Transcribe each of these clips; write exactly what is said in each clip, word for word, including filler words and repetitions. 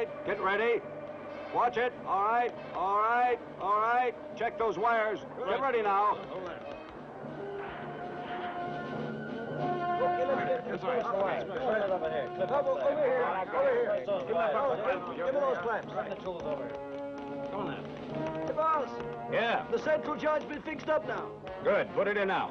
right, get ready. Watch it. All right, all right, all right. Check those wires. Get ready now. That's right. Over here. Over here. Give me those clamps. Bring the tools over here. Come on then. Hey, boss. Yeah. The central charge been fixed up now. Good. Put it in now.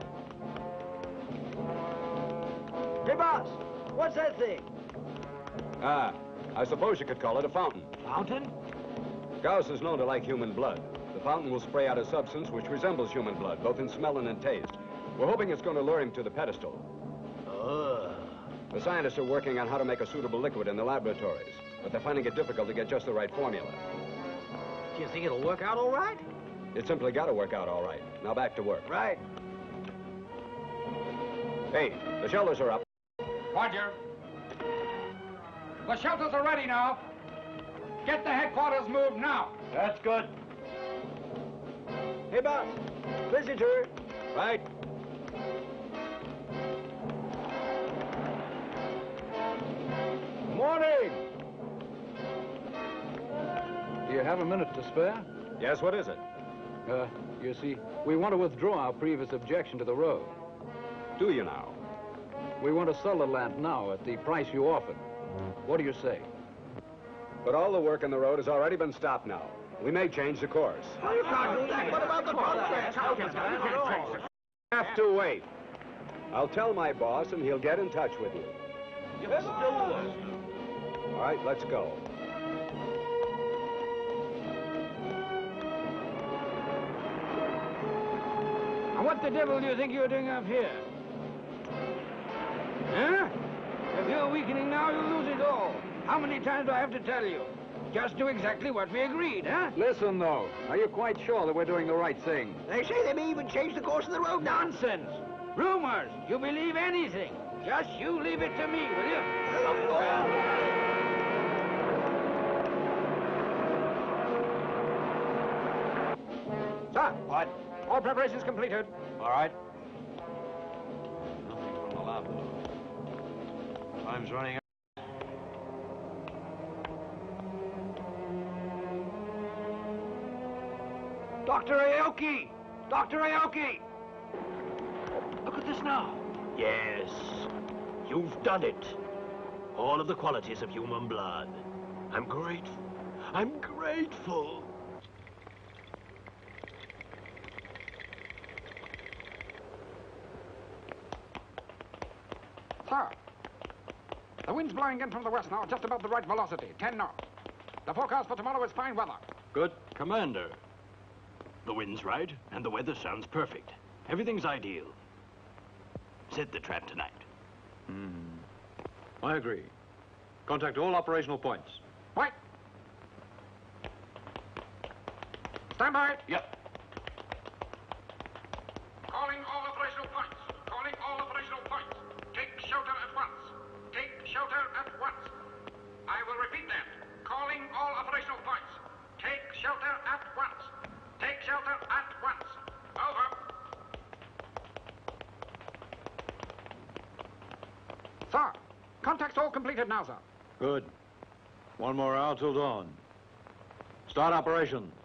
Hey, boss. What's that thing? Ah, I suppose you could call it a fountain. Fountain? Gauss is known to like human blood. The fountain will spray out a substance which resembles human blood, both in smell and in taste. We're hoping it's going to lure him to the pedestal. Oh. The scientists are working on how to make a suitable liquid in the laboratories, but they're finding it difficult to get just the right formula. Do you think it'll work out all right? It simply got to work out all right. Now back to work. Right. Hey, the shelters are up. Roger. The shelters are ready now. Get the headquarters moved now. That's good. Hey, boss. Visitor. Right. Morning. Do you have a minute to spare? Yes, what is it? Uh, you see, we want to withdraw our previous objection to the road. Do you now? We want to sell the land now at the price you offered. What do you say? But all the work in the road has already been stopped now. We may change the course. Well, you can't do that. What about the contract? Have to wait. I'll tell my boss and he'll get in touch with you. All right, let's go. And what the devil do you think you're doing up here? Huh? If you're weakening now, you'll lose it all. How many times do I have to tell you? Just do exactly what we agreed, huh? Listen, though. Are you quite sure that we're doing the right thing? They say they may even change the course of the road now. Nonsense. Rumors. You believe anything. Just you leave it to me, will you? Sir. What? All preparations completed. All right. Nothing from the lab, though. Time's running out. Doctor Aoki! Doctor Aoki! Look at this now. Yes, you've done it. All of the qualities of human blood. I'm grateful. I'm grateful. Sir, the wind's blowing in from the west now, just about the right velocity, ten knots. The forecast for tomorrow is fine weather. Good. Commander. The wind's right, and the weather sounds perfect. Everything's ideal. Set the trap tonight. Hmm. I agree. Contact all operational points. Wait. Stand by. Yep. Calling all operational points. Calling all operational points. Take shelter at once. Take shelter at once. I will repeat that. Calling all operational points. Take shelter at once. Take shelter at once. Over. Sir, contact's all completed now, sir. Good. One more hour till dawn. Start operations.